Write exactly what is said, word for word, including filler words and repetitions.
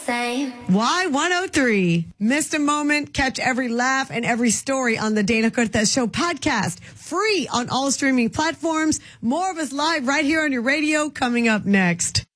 same. Y one oh three. Missed a moment? Catch every laugh and every story on the Dana Cortez Show podcast. Free on all streaming platforms. More of us live right here on your radio coming up next.